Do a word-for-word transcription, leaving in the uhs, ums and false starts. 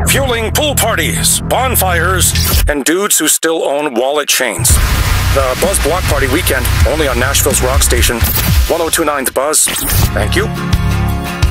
fueling pool parties, bonfires, and dudes who still own wallet chains. The Buzz Block Party Weekend, only on Nashville's rock station, one oh two point nine The Buzz. Thank you.